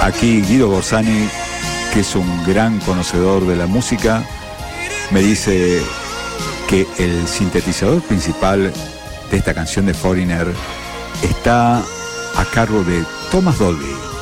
Aquí Guido Borsani, que es un gran conocedor de la música, me dice que el sintetizador principal de esta canción de Foreigner está a cargo de Thomas Dolby.